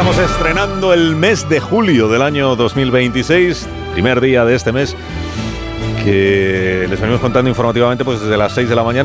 Estamos estrenando el mes de julio del año 2026, primer día de este mes, que les venimos contando informativamente pues desde las 6 de la mañana.